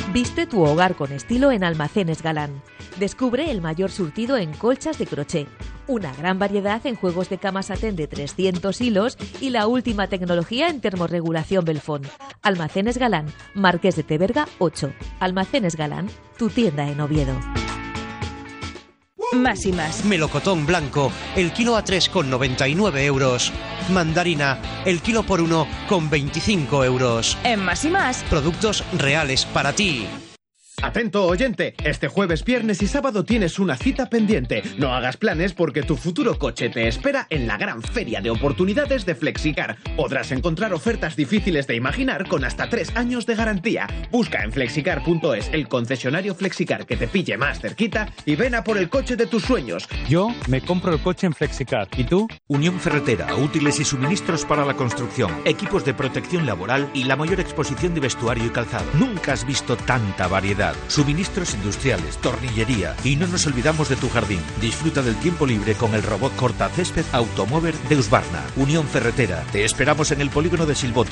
Viste tu hogar con estilo en Almacenes Galán. Descubre el mayor surtido en colchas de crochet, una gran variedad en juegos de cama satén de 300 hilos y la última tecnología en termorregulación Belfón. Almacenes Galán, Marqués de Teverga 8. Almacenes Galán, tu tienda en Oviedo. Más y más. Melocotón blanco, el kilo a 3,99 euros. Mandarina, el kilo por 1,25 euros. En Más y más. Productos reales para ti. Atento oyente, este jueves, viernes y sábado tienes una cita pendiente. No hagas planes porque tu futuro coche te espera en la gran feria de oportunidades de Flexicar. Podrás encontrar ofertas difíciles de imaginar con hasta 3 años de garantía. Busca en flexicar.es el concesionario Flexicar que te pille más cerquita y ven a por el coche de tus sueños. Yo me compro el coche en Flexicar. ¿Y tú? Unión Ferretera, útiles y suministros para la construcción, equipos de protección laboral y la mayor exposición de vestuario y calzado. Nunca has visto tanta variedad. Suministros industriales, tornillería y no nos olvidamos de tu jardín. Disfruta del tiempo libre con el robot cortacésped Automover de Husqvarna. Unión Ferretera. Te esperamos en el polígono de Silvoto.